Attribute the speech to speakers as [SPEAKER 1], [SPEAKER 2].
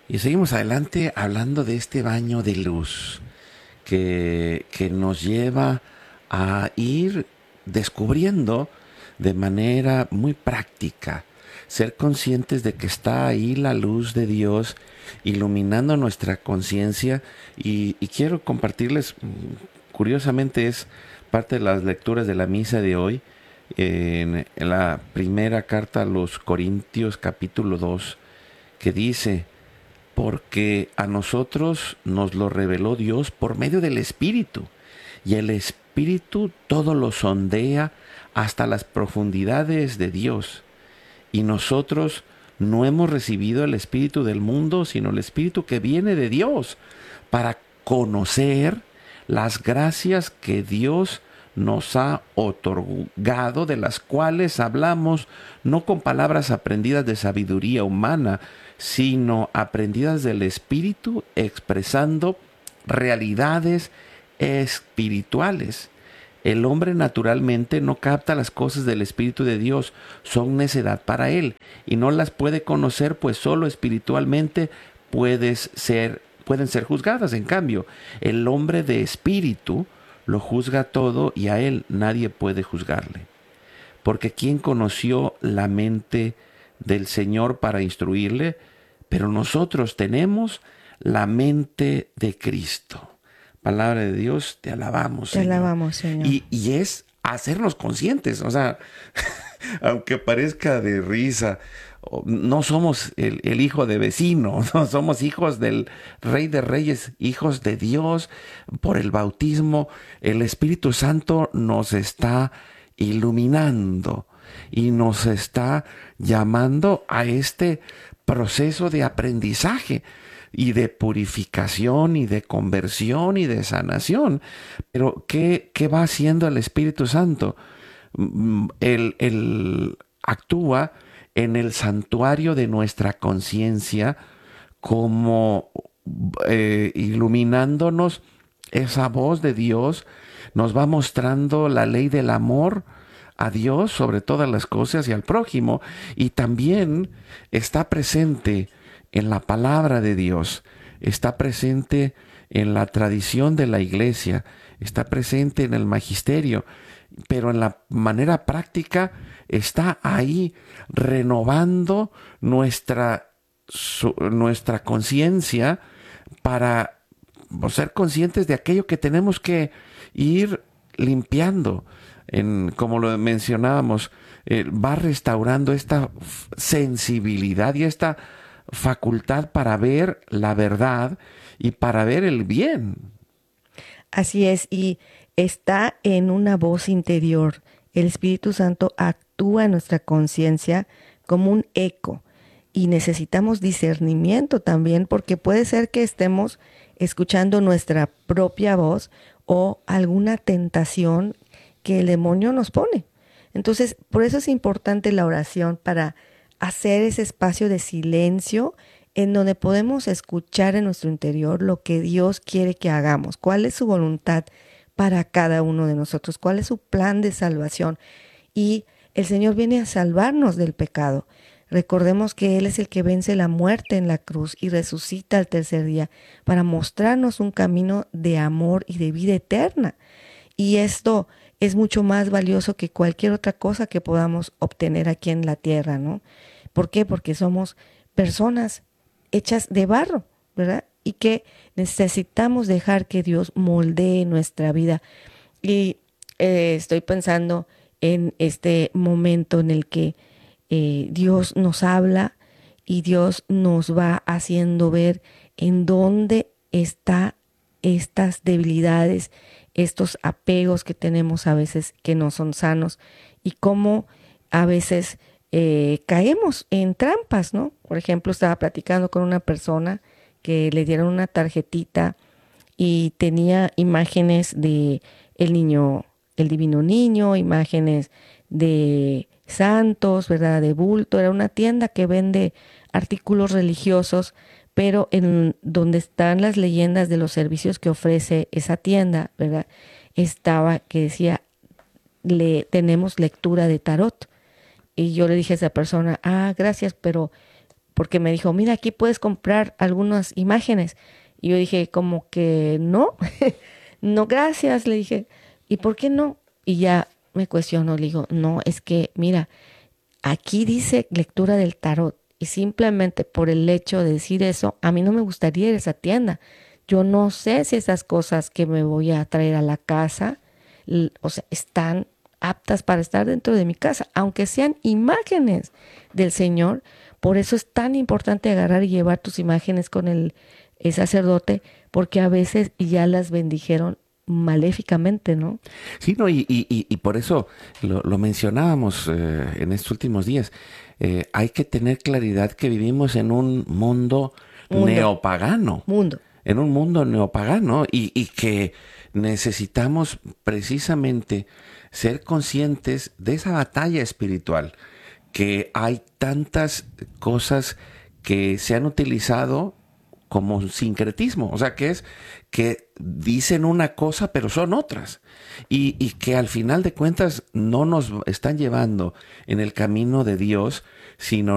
[SPEAKER 1] Y seguimos adelante hablando de este baño de luz que nos lleva a ir descubriendo de manera muy práctica, ser conscientes de que está ahí la luz de Dios iluminando nuestra conciencia y quiero compartirles, curiosamente es parte de las lecturas de la misa de hoy, en la primera carta a los Corintios capítulo 2 que dice: porque a nosotros nos lo reveló Dios por medio del Espíritu, y el Espíritu todo lo sondea hasta las profundidades de Dios. Y nosotros no hemos recibido el Espíritu del mundo, sino el Espíritu que viene de Dios, para conocer las gracias que Dios nos ha otorgado, de las cuales hablamos no con palabras aprendidas de sabiduría humana, sino aprendidas del Espíritu, expresando realidades espirituales. El hombre naturalmente no capta las cosas del Espíritu de Dios, son necedad para él, y no las puede conocer, pues solo espiritualmente pueden ser juzgadas. En cambio, el hombre de espíritu lo juzga todo, y a él nadie puede juzgarle. Porque ¿quién conoció la mente del Señor para instruirle? Pero nosotros tenemos la mente de Cristo. Palabra de Dios, te alabamos,
[SPEAKER 2] Te
[SPEAKER 1] Señor.
[SPEAKER 2] alabamos, Señor.
[SPEAKER 1] Y es hacernos conscientes, o sea, aunque parezca de risa, no somos el hijo de vecino, no somos hijos del Rey de Reyes, hijos de Dios. Por el bautismo, el Espíritu Santo nos está iluminando y nos está llamando a este proceso de aprendizaje y de purificación y de conversión y de sanación. Pero ¿qué va haciendo el Espíritu Santo? Él actúa en el santuario de nuestra conciencia, como iluminándonos. Esa voz de Dios nos va mostrando la ley del amor a Dios sobre todas las cosas y al prójimo, y también está presente en la palabra de Dios, está presente en la tradición de la iglesia, está presente en el magisterio, pero en la manera práctica está ahí renovando nuestra conciencia para ser conscientes de aquello que tenemos que ir limpiando. Como lo mencionábamos, va restaurando esta sensibilidad y esta facultad para ver la verdad y para ver el bien.
[SPEAKER 2] Así es, y está en una voz interior. El Espíritu Santo actúa en nuestra conciencia como un eco, y necesitamos discernimiento también, porque puede ser que estemos escuchando nuestra propia voz o alguna tentación que el demonio nos pone. Entonces, por eso es importante la oración, para hacer ese espacio de silencio en donde podemos escuchar en nuestro interior lo que Dios quiere que hagamos, cuál es su voluntad para cada uno de nosotros, cuál es su plan de salvación. Y el Señor viene a salvarnos del pecado. Recordemos que Él es el que vence la muerte en la cruz y resucita al tercer día para mostrarnos un camino de amor y de vida eterna. Y esto es mucho más valioso que cualquier otra cosa que podamos obtener aquí en la tierra, ¿no? ¿Por qué? Porque somos personas hechas de barro, ¿verdad? Y que necesitamos dejar que Dios moldee nuestra vida. Y estoy pensando en este momento en el que Dios nos habla y Dios nos va haciendo ver en dónde está estas debilidades, estos apegos que tenemos a veces que no son sanos, y cómo a veces caemos en trampas, ¿no? Por ejemplo, estaba platicando con una persona que le dieron una tarjetita y tenía imágenes de el niño, el divino niño, imágenes de santos, ¿verdad? De bulto. Era una tienda que vende artículos religiosos, pero en donde están las leyendas de los servicios que ofrece esa tienda, ¿verdad? Estaba que decía, tenemos lectura de tarot. Y yo le dije a esa persona, gracias, pero porque me dijo, mira, aquí puedes comprar algunas imágenes. Y yo dije, como que no, no, gracias, le dije, ¿y por qué no? Y ya me cuestionó, le digo, no, es que, mira, aquí dice lectura del tarot y simplemente por el hecho de decir eso, a mí no me gustaría ir a esa tienda. Yo no sé si esas cosas que me voy a traer a la casa, o sea, están aptas para estar dentro de mi casa, aunque sean imágenes del Señor. Por eso es tan importante agarrar y llevar tus imágenes con el sacerdote, porque a veces ya las bendijeron maléficamente, ¿no?
[SPEAKER 1] Sí, no, y por eso lo mencionábamos en estos últimos días. Hay que tener claridad que vivimos en un mundo
[SPEAKER 2] Mundo,
[SPEAKER 1] neopagano,
[SPEAKER 2] mundo.
[SPEAKER 1] en un mundo neopagano y que necesitamos precisamente ser conscientes de esa batalla espiritual, que hay tantas cosas que se han utilizado como un sincretismo, o sea, que es que dicen una cosa pero son otras y que al final de cuentas no nos están llevando en el camino de Dios, sino